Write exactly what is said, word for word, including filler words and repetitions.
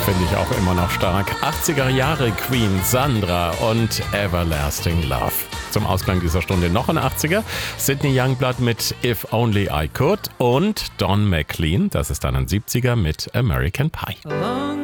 Finde ich auch immer noch stark. achtziger Jahre Queen, Sandra und Everlasting Love. Zum Ausklang dieser Stunde noch ein achtziger. Sydney Youngblood mit If Only I Could und Don McLean, das ist dann ein siebziger mit American Pie.